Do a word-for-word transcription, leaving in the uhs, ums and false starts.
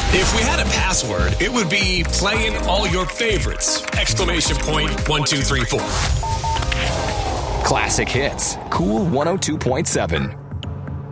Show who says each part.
Speaker 1: If we had a password, it would be playing all your favorites. Exclamation point one, two, three, four.
Speaker 2: Classic hits. Cool one oh two point seven.